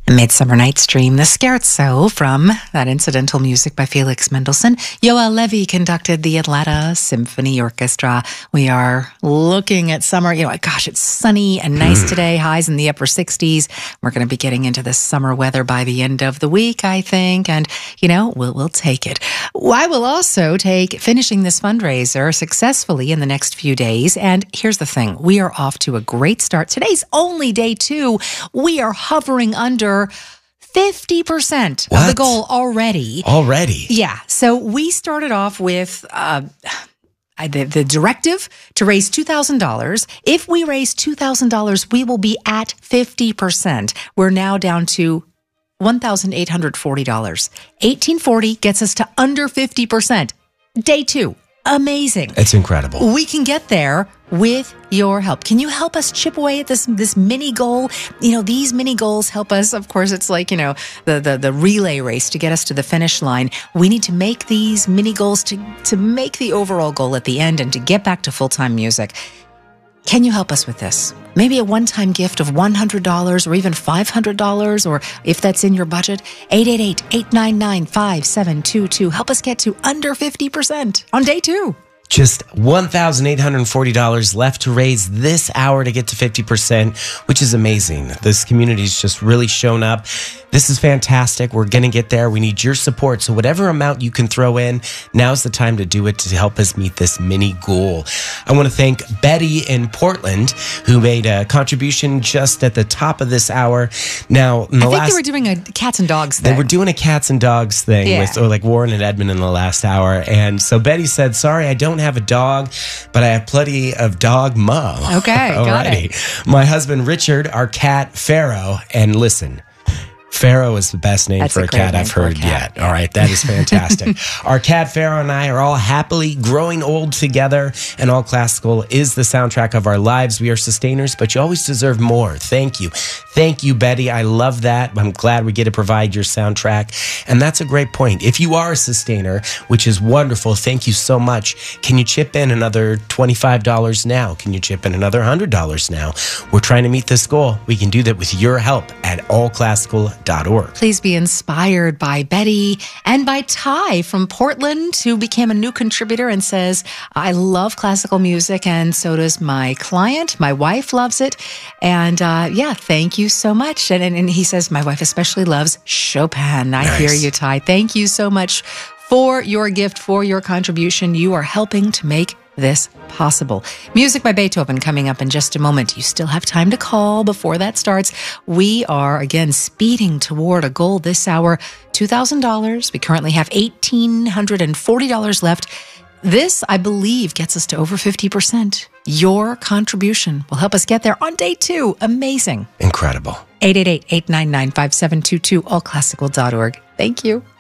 Midsummer Night's Dream, the Scherzo from that incidental music by Felix Mendelssohn. Yoel Levy conducted the Atlanta Symphony Orchestra. We are looking at summer. Gosh, it's sunny and nice today, highs in the upper 60s. We're going to be getting into the summer weather by the end of the week, I think. And, we'll take it. I will also take finishing this fundraiser successfully in the next few days. And here's the thing. We are off to a great start. Today's only day 2. We are hovering under 50% of the goal already. Already? Yeah. So we started off with the directive to raise $2,000. If we raise $2,000, we will be at 50%. We're now down to $1,840. $1,840 gets us to under 50%. Day 2. Amazing. It's incredible. We can get there with your help. Can you help us chip away at this mini goal? These mini goals help us. Of course, it's like, the relay race to get us to the finish line. We need to make these mini goals to make the overall goal at the end and to get back to full-time music. Can you help us with this? Maybe a one-time gift of $100 or even $500, or if that's in your budget, 888-899-5722. Help us get to under 50% on day 2. Just $1,840 left to raise this hour to get to 50%, which is amazing. This community's just really shown up. This is fantastic. We're going to get there. We need your support. So whatever amount you can throw in, now's the time to do it to help us meet this mini goal. I want to thank Betty in Portland, who made a contribution just at the top of this hour. Now, I think they were doing a cats and dogs thing. They were doing a cats and dogs thing with like Warren and Edmund in the last hour. And so Betty said, sorry, I don't have a dog, but I have plenty of dog mo. Okay, got it. My husband, Richard, our cat, Pharaoh, and listen, Pharaoh is the best name for a cat I've heard yet. All right, that is fantastic. Our cat Pharaoh and I are all happily growing old together, and All Classical is the soundtrack of our lives. We are sustainers, but you always deserve more. Thank you. Thank you, Betty. I love that. I'm glad we get to provide your soundtrack, and that's a great point. If you are a sustainer, which is wonderful, thank you so much. Can you chip in another $25 now? Can you chip in another $100 now? We're trying to meet this goal. We can do that with your help at allclassical.org. Please be inspired by Betty and by Ty from Portland, who became a new contributor and says, I love classical music, and so does my client. My wife loves it. And thank you so much. And he says, my wife especially loves Chopin. I hear you, Ty. Thank you so much for your gift, for your contribution. You are helping to make this possible. Music by Beethoven coming up in just a moment. You still have time to call before that starts. We are, again, speeding toward a goal this hour, $2,000. We currently have $1,840 left. This, I believe, gets us to over 50%. Your contribution will help us get there on day 2. Amazing. Incredible. 888-899-5722, allclassical.org. Thank you.